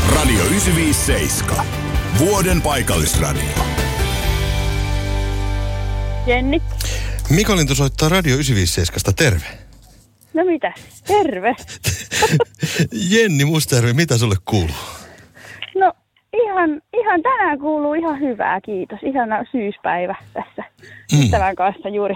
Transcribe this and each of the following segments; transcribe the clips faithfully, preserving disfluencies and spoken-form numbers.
Radio yhdeksänsataaviisikymmentäseitsemän. Vuoden paikallisradio. Jenni. Mika Lintu soittaa Radio yhdeksänsataaviisikymmentäseitsemän. Terve. No mitä? Terve. Jenni Mustajärvi, mitä sulle kuuluu? No ihan, ihan tänään kuuluu ihan hyvää, kiitos. Ihana syyspäivä tässä mm. ystävän kanssa juuri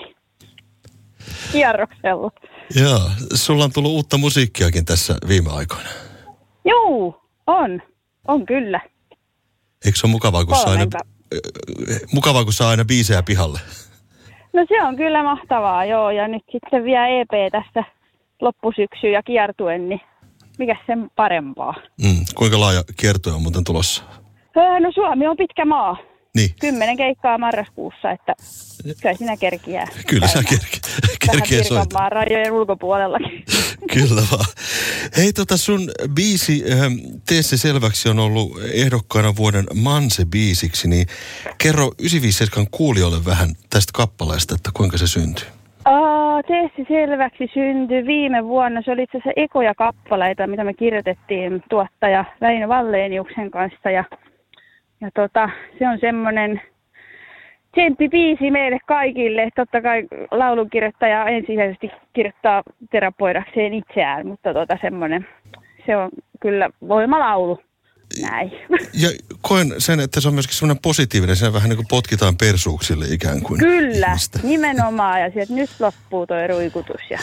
kierroksella. Joo, sulla on tullut uutta musiikkiakin tässä viime aikoina. Joo, on. On kyllä. Eikö se ole mukavaa, kun saa aina, mukavaa, kun saa aina biisejä pihalle? No se on kyllä mahtavaa, joo. Ja nyt sitten vielä E P tässä loppusyksyyn ja kiertuen, niin mikä sen parempaa? Mm, kuinka laaja kiertue on muuten tulossa? Öö, no Suomi on pitkä maa. Niin. Kymmenen keikkaa marraskuussa, että kyllä sinä kerkiää. Kyllä sä kerki, kerkiä soittaa. Vähän Pirkanmaan rajojen ulkopuolellakin. Kyllä vaan. Hei tota sun biisi äh, Tee se selväksi on ollut ehdokkaana vuoden Manse-biisiksi, niin kerro yhdeksänsataaviisikymmentäseitsemän kuulijoille vähän tästä kappaleesta, että kuinka se syntyi. Aa, Tee se selväksi syntyi viime vuonna. Se oli itse asiassa ekoja kappaleita, mitä me kirjoitettiin tuottaja Väinö Valleeniuksen kanssa ja Ja tota, se on semmoinen tsemppibiisi meille kaikille. Totta kai laulunkirjoittaja ensisijaisesti kirjoittaa terapoidakseen itseään, mutta tota semmoinen, se on kyllä voimalaulu. Näin. Ja koen sen, että se on myöskin semmoinen positiivinen, se vähän niin kuin potkitaan persuuksille ikään kuin. Kyllä, ihmistä. nimenomaan. Ja sieltä nyt loppuu toi ruikutus. Ja,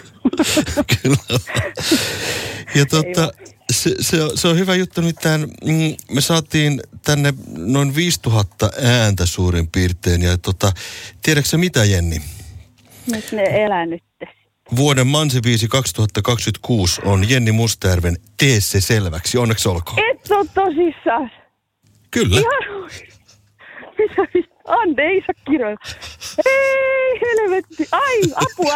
Kyllä. Ja tota, se, se, on, se on hyvä juttu nyt tämän, mm, me saatiin tänne noin viisituhatta ääntä suurin piirtein. Ja tota, tiedätkö sä mitä, Jenni? nyt ne elää nyt. Vuoden Manse-biisi kaksituhattakaksikymmentäkuusi on Jenni Mustajärven Tee se selväksi. Onneksi olkoon. Et ole tosissaan. Kyllä. Ihan mitä? Ande, ei saa kirjoilla. Ei, helvetti. Ai, apua.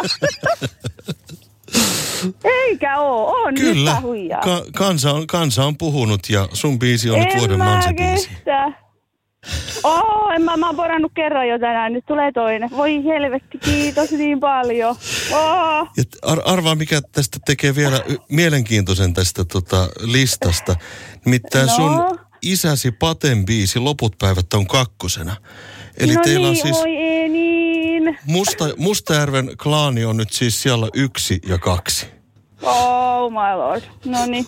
Eikä oo, on Kyllä. nyt huijaa. Ka- kansa, on, kansa on puhunut ja sun biisi on nyt vuoden Manse-biisi. Kestä. Oo, en mä, mä oon porannut kerran jo tänään, nyt tulee toinen. Voi helvetti, kiitos niin paljon. Oo. Ja ar- arvaa, mikä tästä tekee vielä mielenkiintoisen tästä tota, listasta. Nimittäin No. sun isäsi Paten biisi Loput päivät on kakkosena. Eli no teillä on niin, siis oi ei niin. Musta, Mustajärven klaani on nyt siis siellä yksi ja kaksi. Oh my lord, no niin.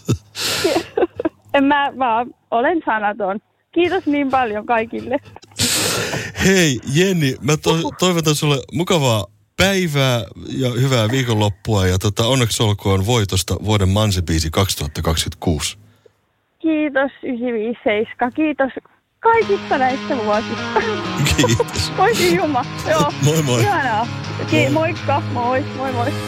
En mä vaan, olen sanaton. Kiitos niin paljon kaikille. Hei Jenni, mä to- toivotan sulle mukavaa päivää ja hyvää viikonloppua ja tota, onneksi olkoon voitosta vuoden Manse-biisi kaksituhattakaksikymmentäkuusi. Kiitos yhdeksänsataaviisikymmentäseitsemän, kiitos kaikista näistä vuosista. Kiitos. Voi juma, joo. Moi moi. Ihanaa. Ki- moikka, moi, moi moi.